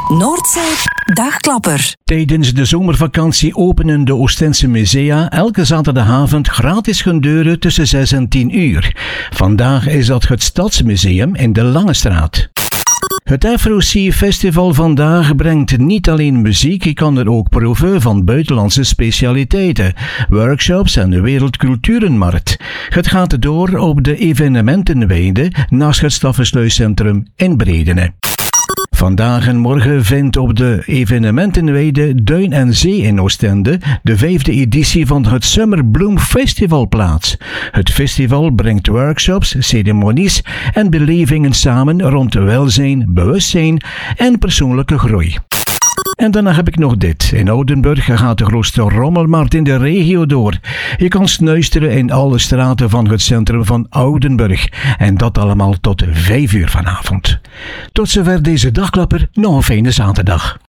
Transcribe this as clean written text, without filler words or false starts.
Noordzee Dagklapper. Tijdens de zomervakantie openen de Oostense musea elke zaterdagavond gratis hun deuren tussen 6 en 10 uur. Vandaag is dat het Stadsmuseum in de Langestraat. Het Afro-Sea Festival vandaag brengt niet alleen muziek, je kan er ook proeven van buitenlandse specialiteiten, workshops en de Wereldculturenmarkt. Het gaat door op de evenementenweide naast het Staffensluiscentrum in Bredene. Vandaag en morgen vindt op de evenementenweide Duin en Zee in Oostende de 5e editie van het Summer Bloom Festival plaats. Het festival brengt workshops, ceremonies en belevingen samen rond welzijn, bewustzijn en persoonlijke groei. En daarna heb ik nog dit. In Oudenburg gaat de grootste rommelmarkt in de regio door. Je kan snuisteren in alle straten van het centrum van Oudenburg. En dat allemaal tot 5 uur vanavond. Tot zover deze dagklapper. Nog een fijne zaterdag.